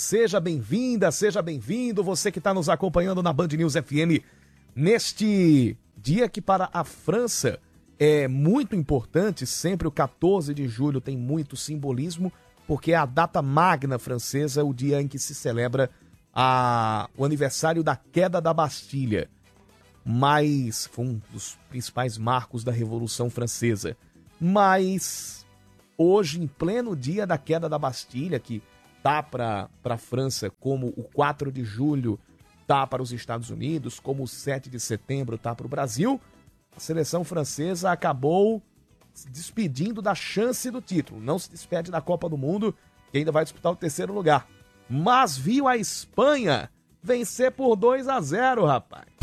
seja bem-vinda, seja bem-vindo, você que está nos acompanhando na Band News FM, neste dia que para a França é muito importante, sempre o 14 de julho tem muito simbolismo, porque é a data magna francesa, o dia em que se celebra o aniversário da queda da Bastilha. Mas foi um dos principais marcos da Revolução Francesa. Mas hoje, em pleno dia da queda da Bastilha, que tá para a França como o 4 de julho tá para os Estados Unidos, como o 7 de setembro tá para o Brasil, a seleção francesa acabou se despedindo da chance do título. Não se despede da Copa do Mundo, que ainda vai disputar o terceiro lugar. Mas viu a Espanha vencer por 2-0, rapaz.